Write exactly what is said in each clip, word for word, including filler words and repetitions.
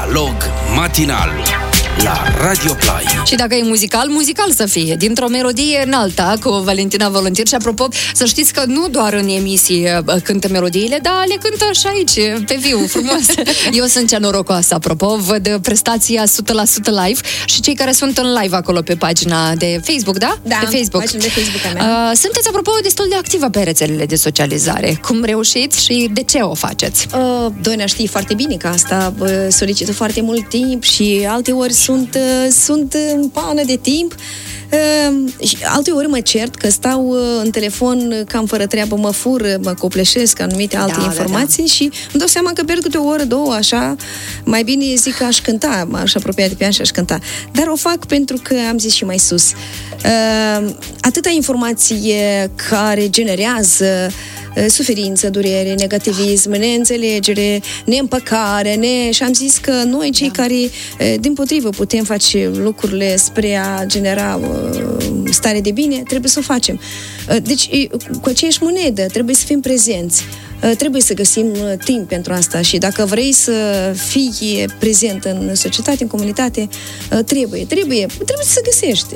Dialog matinal la Radio Play. Și dacă e muzical, muzical să fie. Dintr-o melodie în alta, cu Valentina Voluntir. Și apropo, să știți că nu doar în emisie cântă melodiile, dar le cântă și aici, pe viu, frumos. Eu sunt cea norocoasă, apropo. Văd prestația o sută la sută live și cei care sunt în live acolo pe pagina de Facebook, da? Da, pe Facebook. pagina de Facebook a mea. Uh, sunteți, apropo, destul de activă pe rețelele de socializare. Cum reușiți și de ce o faceți? Uh, Doina știe foarte bine că asta uh, solicită foarte mult timp și alte ori sunt, uh, sunt în pană de timp. Uh, și alte ori mă cert că stau uh, în telefon cam fără treabă, mă fur, mă copleșesc anumite alte da, informații da, da. și îmi dau seama că pierd câte o oră, două, așa, mai bine zic că aș cânta, m-aș apropia de pian și aș cânta. Dar o fac pentru că am zis și mai sus. Uh, atâta informație care generează suferință, durere, negativism, neînțelegere, neîmpăcare, ne... și am zis că noi, cei da. care, dimpotrivă, putem face lucrurile spre a genera stare de bine, trebuie să o facem. Deci, cu aceeași monedă, trebuie să fim prezenți. Trebuie să găsim timp pentru asta și dacă vrei să fii prezent în societate, în comunitate, trebuie, trebuie, trebuie să găsești.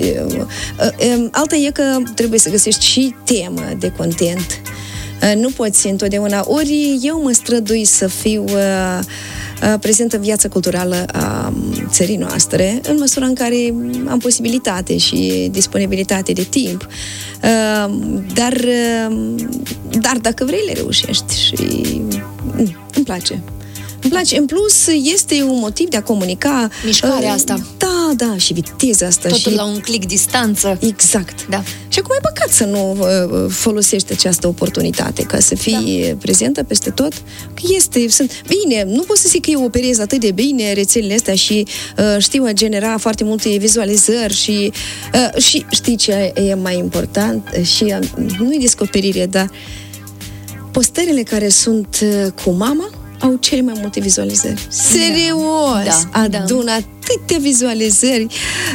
Alta e că trebuie să găsești și temă de content. Nu poți întotdeauna. Ori eu mă strădui să fiu uh, uh, prezentă în viața culturală a țării noastre, în măsura în care am posibilitate și disponibilitate de timp. Uh, dar, uh, dar dacă vrei, le reușești și uh, îmi place. Îmi place. În plus, este un motiv de a comunica. Mișcarea uh, asta. Da, da, și viteza asta. Totul și... la un click distanță. Exact. Da. Și acum e păcat să nu uh, folosești această oportunitate ca să fii da. prezentă peste tot. Că este, sunt... Bine, nu pot să zic că eu operez atât de bine rețelele astea și uh, știu a genera foarte multe vizualizări și, uh, și știi ce e mai important? Și uh, nu-i descoperire, dar postările care sunt uh, cu mama au cele mai multe vizualizări. Serios! Da, adună da. atâtea vizualizări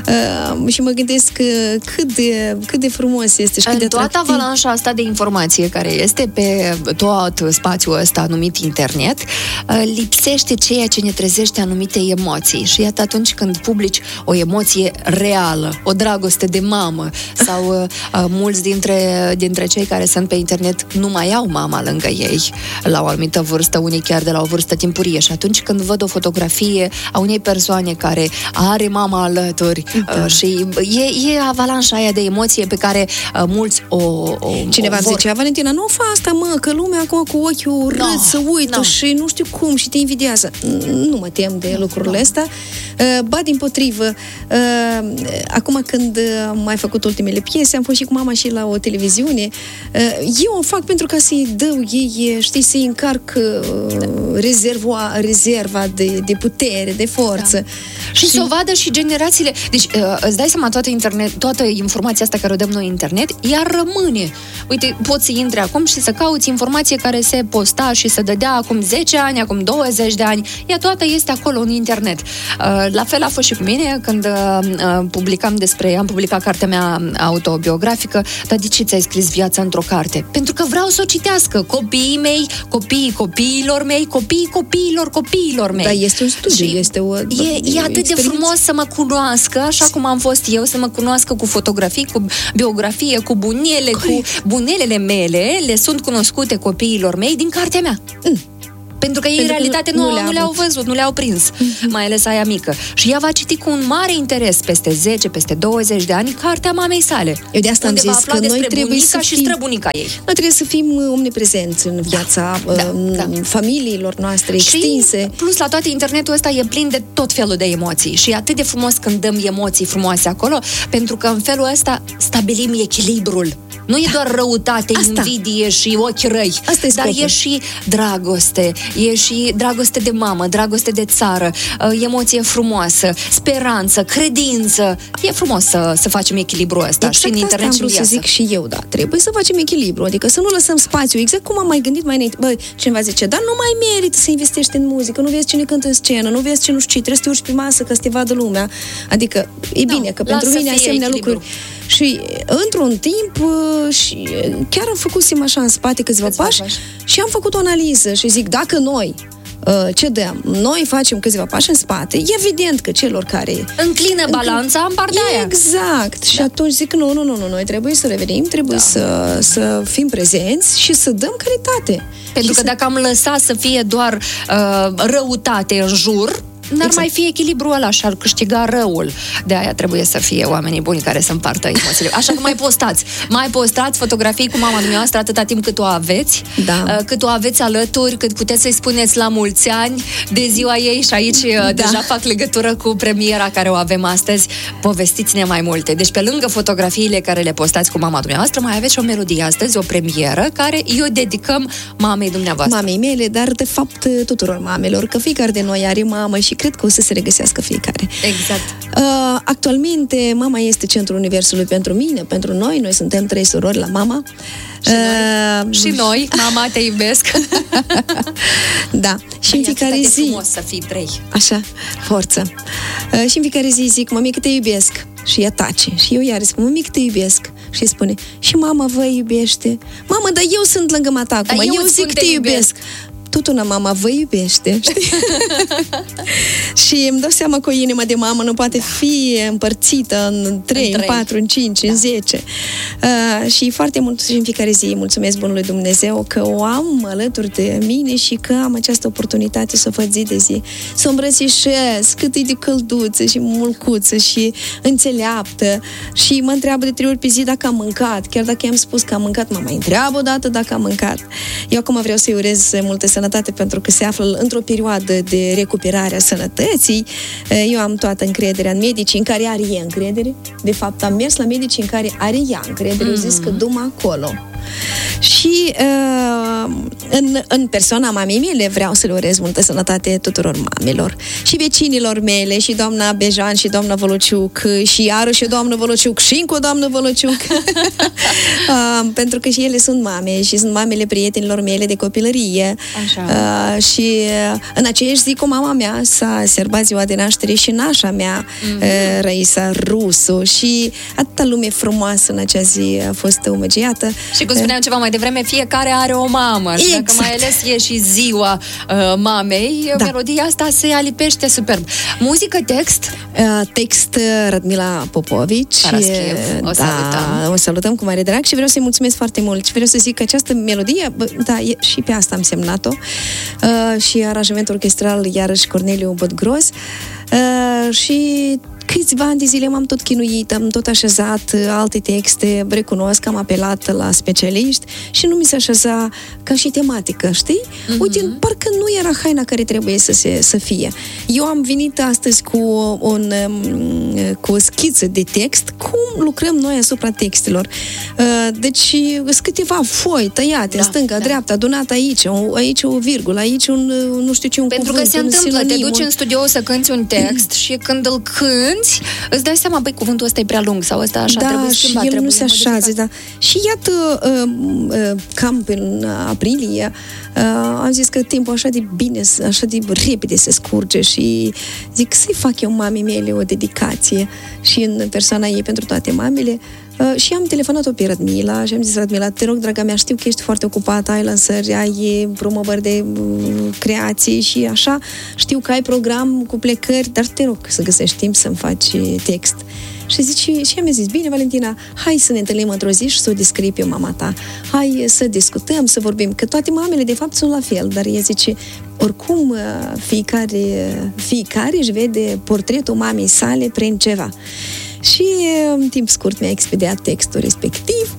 uh, și mă gândesc că cât de, cât de frumos este și cât în de toată atractiv. avalanșa asta de informație care este pe tot spațiul ăsta numit internet, uh, lipsește ceea ce ne trezește anumite emoții. Și iată, atunci când publici o emoție reală, o dragoste de mamă sau uh, mulți dintre, dintre cei care sunt pe internet nu mai au mama lângă ei la o anumită vârstă, unii chiar de la o vârstă timpurie. Și atunci când văd o fotografie a unei persoane care are mama alături da. uh, și e, e avalanșa aia de emoție pe care uh, mulți o, o Cineva o vor. zicea, Valentina, nu fă asta, mă, că lumea acum cu ochiul râd, no, să uită no. și nu știu cum și te invidiază. Nu mă tem de lucrurile no. astea. Uh, ba, dimpotrivă, uh, acum când am mai făcut ultimele piese, am fost și cu mama și la o televiziune. Uh, eu o fac pentru ca să-i dau ei, știi, să-i încarc uh, rezerva, rezerva de, de putere, de forță. Da. Și, și să o vadă și generațiile. Deci, uh, îți dai seama, toată, internet, toată informația asta care o dăm noi în internet, ea rămâne. Uite, poți să intri acum și să cauți informație care se posta și se dădea acum zece ani, acum douăzeci de ani. Ea toată este acolo în internet. Uh, la fel a fost și cu mine când uh, publicam despre, am publicat cartea mea autobiografică. Dar de ce ți-ai scris viața într-o carte? Pentru că vreau să o citească copiii mei, copiii copiilor mei, copiii copiilor copiilor mei. Da, este un studiu, și este o... E, e atât de frumos să mă cunoască, așa cum am fost eu, să mă cunoască cu fotografii, cu biografie, cu bunele, Corect. cu bunelele mele, le sunt cunoscute copiilor mei din cartea mea. Mm. Pentru că ei, Pentru în realitate, nu, nu, le nu le-au văzut, nu le-au prins, mm-hmm. mai ales aia mică. Și ea va citi cu un mare interes peste zece, peste douăzeci de ani cartea mamei sale. Eu de asta am zis că noi trebuie să și fim, străbunica ei. Noi trebuie să fim omniprezenți în viața da, uh, da, da. familiilor noastre extinse. Și, plus, la toate internetul ăsta e plin de tot felul de emoții. Și e atât de frumos când dăm emoții frumoase acolo, pentru că în felul ăsta stabilim echilibrul. Nu e doar răutate, Asta. invidie și ochi răi, dar e și dragoste, e și dragoste de mamă, dragoste de țară, emoție frumoasă, speranță, credință. E frumos să, să facem echilibrul ăsta exact și în internet și în viață. Să zic și eu, da. Trebuie să facem echilibru, adică să nu lăsăm spațiu. Exact cum am mai gândit mai înainte. Bă, cineva zice, dar nu mai merită să investești în muzică, nu vezi cine cântă în scenă, nu vezi ce nu știu ce, trebuie să te urci pe masă ca să te vadă lumea. Adică, e no, bine, că pentru mine asemenea lucruri. Și într-un timp și chiar am făcut sim așa în spate câțiva pași și am făcut o analiză și zic, dacă noi ce dăm? Noi facem câțiva pași în spate, evident că celor care... Înclină balanța în partea aia. Exact. Da. Și atunci zic, nu, nu, nu, nu, noi trebuie să revenim, trebuie da. să, să fim prezenți și să dăm calitate. Pentru că să... dacă am lăsat să fie doar uh, răutate în jur, n-ar exact. mai fi echilibrul ăla și ar câștiga răul. De aia trebuie să fie oamenii buni care să împartă emoțiile. Așa că mai postați. Mai postați fotografii cu mama dumneavoastră atâta timp cât o aveți, da. cât o aveți alături, cât puteți să-i spuneți la mulți ani de ziua ei și aici da. deja fac legătură cu premiera care o avem astăzi. Povestiți-ne mai multe. Deci pe lângă fotografiile care le postați cu mama dumneavoastră, mai aveți o melodie astăzi, o premieră, care eu dedicăm mamei dumneavoastră. Mamei mele, dar de fapt tuturor mamelor, că fiecare de noi are mamă și cred că o să se regăsească fiecare. Exact. Uh, actualmente, mama este centrul universului pentru mine, pentru noi. Noi suntem trei surori la mama. Și noi, uh, și noi mama, te iubesc. Da. Și în fiecare zi... frumos să fii trei. Așa, forță. Uh, și în fiecare zi zic, mămică, te iubesc. Și ea tace. Și eu iar spun, mămică, te iubesc. Și spune, și mama vă iubește. Mamă, dar eu sunt lângă mata acum. Eu, eu zic, te iubesc. iubesc. Tot una mama vă iubește, știi? Și îmi dau seama că o inimă de mamă nu poate fi împărțită în trei, în patru, în cinci, da. în zece. Uh, și foarte mult și în fiecare zi mulțumesc Bunului Dumnezeu că o am alături de mine și că am această oportunitate să o fac zi de zi. Să o îmbrățișez, cât e de călduță și mulcuță și înțeleaptă. Și mă întreabă de trei ori pe zi dacă am mâncat. Chiar dacă i-am spus că am mâncat, mă mai întreabă odată dacă am mâncat. Eu acum vreau să-i urez multe sănătate pentru că se află într-o perioadă de recuperare a sănătății. Eu am toată încrederea în medici în care are ea încredere. De fapt, am mers la medici în care are ea încredere. Mm-hmm. Eu zis că du-mă acolo. Și uh, în, în persoana mamei mele vreau să le urez multă sănătate tuturor mamelor și vecinilor mele, și doamna Bejan și doamna Vălociuc și iarăși doamna Vălociuc și încă o doamnă Vălociuc. uh, pentru că și ele sunt mame și sunt mamele prietenilor mele de copilărie. Așa. Uh, și uh, în aceeași zi cu mama mea s-a sărbat ziua de naștere și nașa mea, mm-hmm. uh, Raisa Rusu, și atâta lume frumoasă în acea zi a fost omăgiată. Și cum spuneam ceva mai devreme, fiecare are o mamă. Exact. Și dacă mai ales e și ziua uh, mamei, da. melodia asta se alipește superb. Muzică, text? Uh, text Radmila Popovici. Paraschiev. O da, salutăm. O salutăm cu mare drag și vreau să-i mulțumesc foarte mult. Și vreau să zic că această melodie, da, e, și pe asta am semnat-o. Uh, și aranjamentul orchestral, iarăși Corneliu Botgros. Uh, și câțiva ani de zile m-am tot chinuit, am tot așezat alte texte, recunosc că am apelat la specialiști și nu mi se așeza ca și tematică, știi? Mm-hmm. Uite, parcă nu era haina care trebuie să, se, să fie. Eu am venit astăzi cu, un, cu o schiță de text, cum lucrăm noi asupra textelor. Deci, sunt câteva foi tăiate, da, stânga, da. dreapta, adunat aici, aici o virgulă, aici un, nu știu ce, un Pentru cuvânt, că se întâmplă, sinonim, te duci un... în studio să cânti un text și când îl cânti, îți dai seama, băi, cuvântul ăsta e prea lung sau ăsta așa, da, trebuie schimbat, și el trebuie nu se așează, da. Și iată, uh, uh, cam în aprilie, uh, am zis că timpul așa de bine, așa de repede se scurge și zic să-i fac eu mamei mele o dedicație și în persoana ei pentru toate mamele. Uh, și am telefonat-o pe Radmila și am zis, Radmila, te rog, draga mea, știu că ești foarte ocupată, ai lansări, ai promovări de uh, creații și așa, știu că ai program cu plecări, dar te rog să găsești timp să-mi faci text. Și zice, și ea mi-a zis, bine, Valentina, hai să ne întâlnim într-o zi și să o descrii pe mama ta. Hai să discutăm, să vorbim, că toate mamele de fapt sunt la fel, dar ea zice, oricum fiecare, fiecare își vede portretul mamei sale prin ceva. Și în timp scurt mi-a expediat textul respectiv.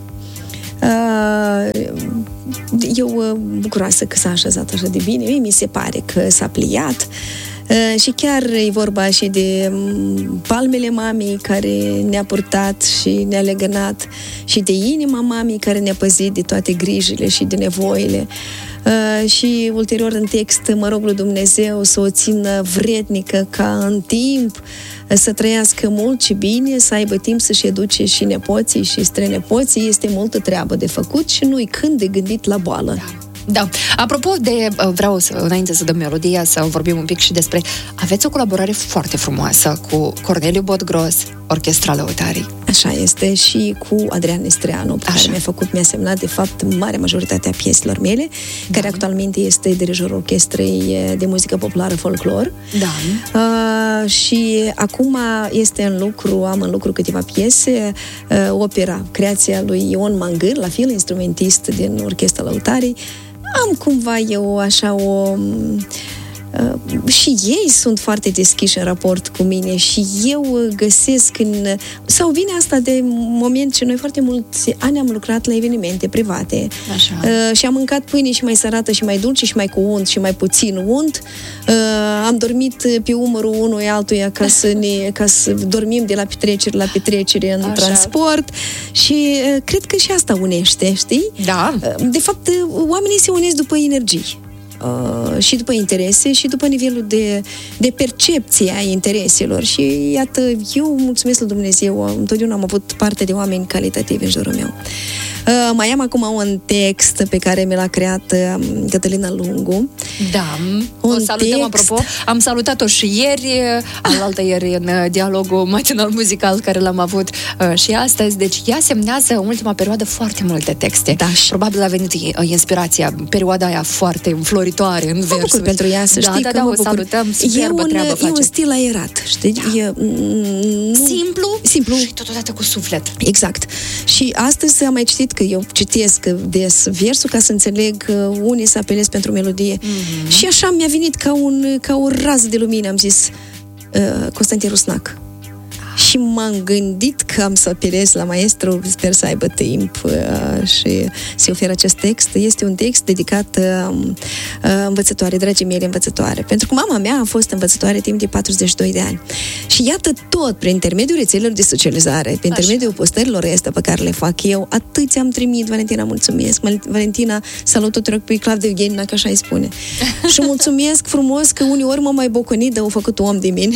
Eu bucuroasă că s-a așezat așa de bine, mi se pare că s-a pliat. Și chiar e vorba și de palmele mamei care ne-a purtat și ne-a legănat și de inima mamei care ne-a păzit de toate grijile și de nevoile. Uh, și ulterior în text mă rog lui Dumnezeu să o țină vrednică ca în timp să trăiască mult și bine, să aibă timp să-și educe și nepoții și strănepoții. Este multă treabă de făcut și nu-i când de gândit la boală. Da. Da. Apropo de, vreau să, înainte să dăm melodia, să vorbim un pic și despre, aveți o colaborare foarte frumoasă cu Corneliu Botgros, Orchestra Lăutarii. Așa este și cu Adrian Nestreanu, pe care mi-a făcut, mi-a semnat, de fapt, marea majoritatea pieselor mele, da. care actualmente este dirijorul orchestrei de muzică populară folclor. Da. Uh, și acum este în lucru, am în lucru câteva piese, uh, opera, creația lui Ion Mangâr, la fel, instrumentist din Orchestra Lăutarii. Am cumva eu așa o... Uh, și ei sunt foarte deschiși în raport cu mine și eu găsesc în... sau vine asta de moment ce noi foarte mulți ani am lucrat la evenimente private. Așa. Uh, și am mâncat pâine și mai sărată și mai dulce și mai cu unt și mai puțin unt. Uh, am dormit pe umărul unui altuia ca să, ne, ca să dormim de la petrecere la petrecere în Așa. transport și uh, cred că și asta unește, știi? Da. Uh, de fapt, uh, oamenii se unesc după energii. Uh, și după interese și după nivelul de, de percepție a intereselor. Și iată, eu mulțumesc lui Dumnezeu, întotdeauna am avut parte de oameni calitativi în jurul meu. Uh, mai am acum un text pe care mi l-a creat uh, Cătălina Lungu. Da, un o salutăm text... apropo. Am salutat-o și ieri, alaltă ieri în dialogul matinal muzical care l-am avut uh, și astăzi. Deci ea semnează în ultima perioadă foarte multe texte. Da. Probabil a venit inspirația, perioada aia foarte înfloritoare în versuri. Mă bucur pentru ea, să da, știi da, că da, mă o bucur. salutăm, E un, treabă face. e un stil aerat, știi? Da. E, nu... Simplu, simplu și totodată cu suflet. Exact. Și astăzi am mai citit, că eu citesc des versul ca să înțeleg unde să apelez pentru melodie. Mm-hmm. Și așa mi-a venit ca, un, ca o rază de lumină, am zis uh, Constantin Rusnac. Și m-am gândit că am să apelez la maestru, sper să aibă timp uh, și să oferă acest text. Este un text dedicat uh, uh, învățătoare, dragii mele învățătoare. Pentru că mama mea a fost învățătoare timp de patruzeci și doi de ani. Și iată tot, prin intermediul rețelelor de socializare, prin intermediul postărilor astea pe care le fac eu, atât ți-am trimit, Valentina, mulțumesc. Valentina, salut tuturor pe Claudiu Eugenina, că așa îi spune. Și mulțumesc frumos că uneori m-am mai boconit, dar au făcut om de mine.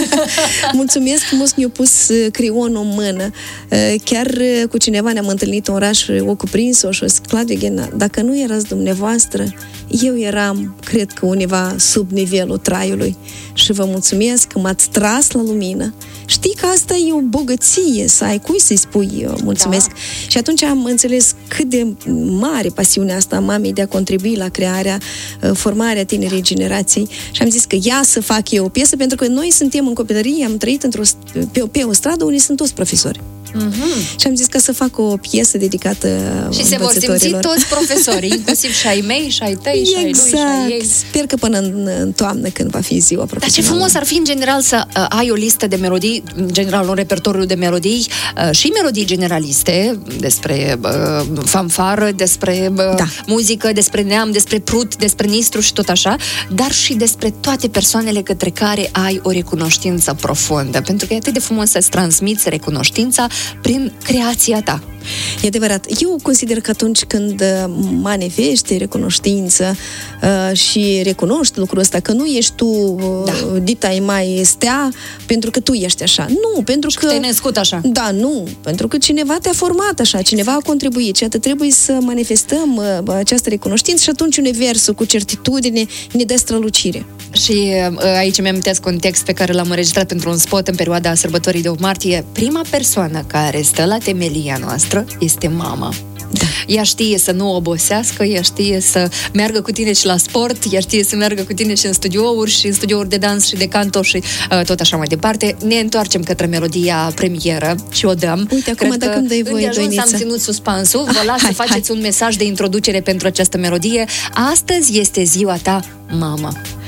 Mulțumesc frumos, mi-a pus creionul în mână. Chiar cu cineva ne-am întâlnit în oraș, o cuprins-o și o zis, Claudiu Eugenina, dacă nu erați dumneavoastră, eu eram, cred că undeva sub nivelul traiului. Și vă mulțumesc că m-ați tras la lumină. Știi că asta e o bogăție, să ai cui să-i spui mulțumesc. Da. Și atunci am înțeles cât de mare pasiunea asta a mamei de a contribui la crearea, formarea tinerei generații. Și am zis că ia să fac eu o piesă, pentru că noi suntem în copilărie, am trăit într-o, pe, o, pe o stradă unde sunt toți profesori. Mm-hmm. Și am zis că să fac o piesă dedicată și se vor simți toți profesorii, inclusiv și ai mei, și ai tăi, și exact. ai lui, și ai ei. Sper că până în, în toamnă, când va fi ziua profesională. Dar ce frumos ar fi, în general, să uh, ai o listă de melodii, în general un repertoriu de melodii uh, și melodii generaliste despre uh, fanfară, despre uh, da. muzică, despre neam, despre prut, despre nistru și tot așa, dar și despre toate persoanele către care ai o recunoștință profundă, pentru că e atât de frumos să-ți transmiți recunoștința prin creația ta. E adevărat. Eu consider că atunci când manifesti recunoștință uh, și recunoști lucrul ăsta, că nu ești tu uh, da. dita mai stea pentru că tu ești așa. Nu, pentru și că... te-ai născut așa. Da, nu. Pentru că cineva te-a format așa, cineva a contribuit și atât trebuie să manifestăm uh, această recunoștință și atunci universul cu certitudine ne dă strălucire. Și uh, aici mi-am amintesc un text pe care l-am înregistrat pentru un spot în perioada sărbătorii de opt martie. Prima persoană care stă la temelia noastră este mama. Da. Ea știe să nu obosească, ea știe să meargă cu tine și la sport, ea știe să meargă cu tine și în studiouri, și în studiouri de dans și de canto și uh, tot așa mai departe. Ne întoarcem către melodia premieră și o dăm. Uite, acum Cred dacă îmi dai voie, Doiniță. Am ținut suspansul. Vă las hai, să faceți hai. un mesaj de introducere pentru această melodie. Astăzi este ziua ta, mamă.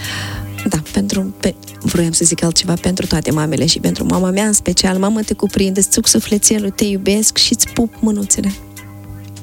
Da, pentru, pe, vroiam să zic altceva, pentru toate mamele și pentru mama mea în special. Mamă, te cuprind, îți țuc sufletelul, te iubesc și îți pup mânuțele.